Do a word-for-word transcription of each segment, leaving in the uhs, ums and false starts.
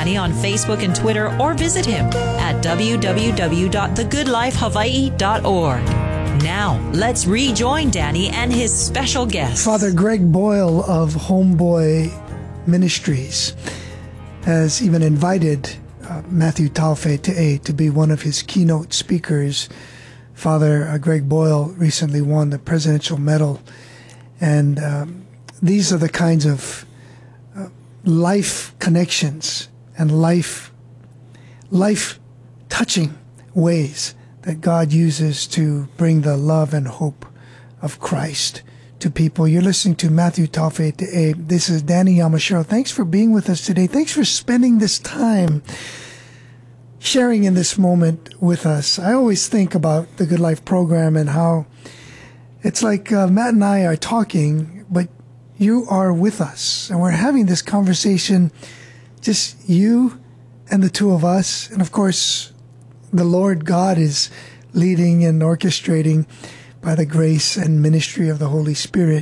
Danny on Facebook and Twitter, or visit him at w w w dot the good life hawaii dot org. Now, let's rejoin Danny and his special guest. Father Greg Boyle of Homeboy Ministries has even invited uh, Matthew Taufe Te'e to be one of his keynote speakers. Father uh, Greg Boyle recently won the Presidential Medal, and um, these are the kinds of uh, life connections and life, life-touching ways that God uses to bring the love and hope of Christ to people. You're listening to Matthew Taufe Te'e. This is Danny Yamashiro. Thanks for being with us today. Thanks for spending this time sharing in this moment with us. I always think about the Good Life program and how it's like uh, Matt and I are talking, but you are with us, and we're having this conversation, just you and the two of us, and of course, the Lord God is leading and orchestrating by the grace and ministry of the Holy Spirit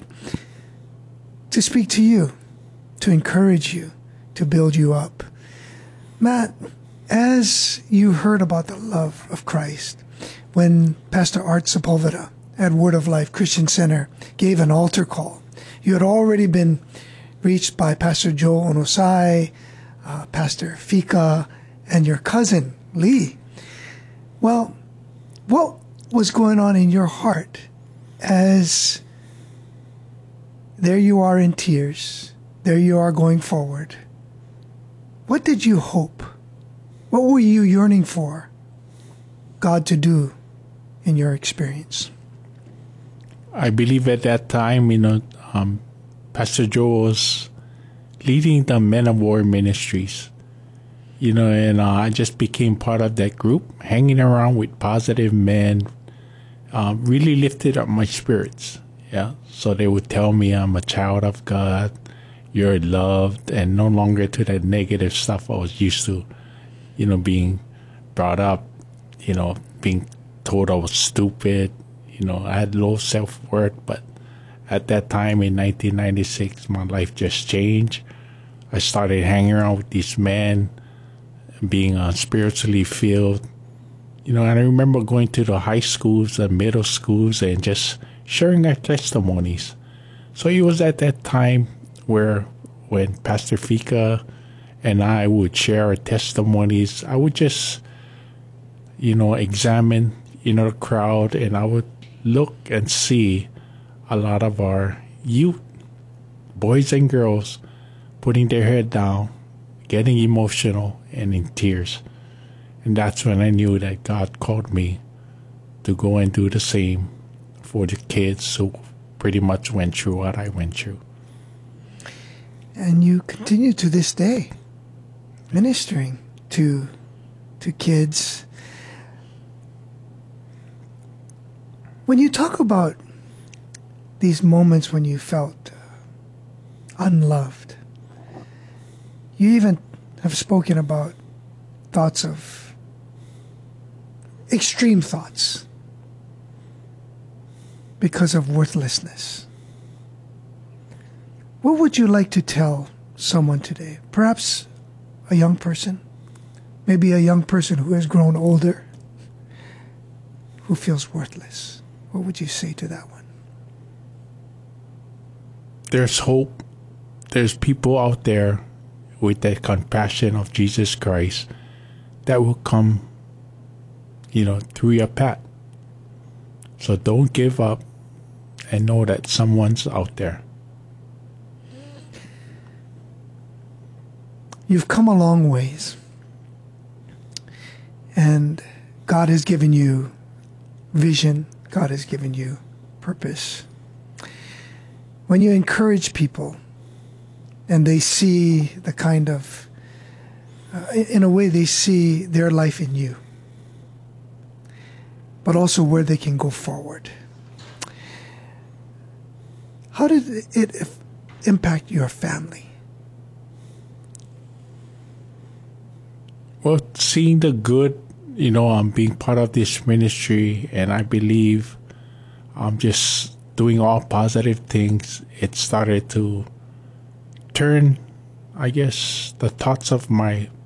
to speak to you, to encourage you, to build you up. Matt, as you heard about the love of Christ, when Pastor Art Sepulveda at Word of Life Christian Center gave an altar call, you had already been reached by Pastor Joe Onosai, uh, Pastor Fika, and your cousin, Lee. Well, what was going on in your heart as there you are in tears, there you are going forward? What did you hope? What were you yearning for God to do in your experience? I believe at that time, you know, um, Pastor Joe was leading the Men of War Ministries. You know, and uh, I just became part of that group, hanging around with positive men, uh, really lifted up my spirits. Yeah. So they would tell me I'm a child of God, you're loved, and no longer to that negative stuff I was used to, you know, being brought up, you know, being told I was stupid. You know, I had low self-worth, but at that time in nineteen ninety-six, my life just changed. I started hanging around with these men, being uh, spiritually filled, you know, and I remember going to the high schools, the middle schools, and just sharing our testimonies. So it was at that time where when Pastor Fika and I would share our testimonies, I would just, you know, examine, you know, the crowd, and I would look and see a lot of our youth, boys and girls, putting their head down, getting emotional and in tears. And that's when I knew that God called me to go and do the same for the kids who pretty much went through what I went through. And you continue to this day ministering to to kids. When you talk about these moments when you felt uh, unloved, you even have spoken about thoughts of extreme thoughts because of worthlessness. What would you like to tell someone today? Perhaps a young person, maybe a young person who has grown older, who feels worthless. What would you say to that one? There's hope. There's people out there with that compassion of Jesus Christ that will come, you know, through your path. So don't give up and know that someone's out there. You've come a long ways, and God has given you vision. God has given you purpose. When you encourage people and they see the kind of, uh, in a way, they see their life in you, but also where they can go forward. How did it impact your family? Well, seeing the good, you know, I'm being part of this ministry, and I believe I'm just doing all positive things. It started to turn, I guess, the thoughts of my